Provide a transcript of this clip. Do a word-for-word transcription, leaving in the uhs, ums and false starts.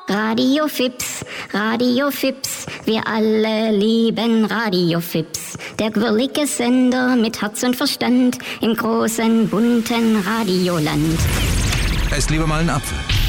Radio Fips, Radio Fips, wir alle lieben Radio Fips. Der quirlige Sender mit Herz und Verstand im großen, bunten Radioland. Esst lieber mal einen Apfel.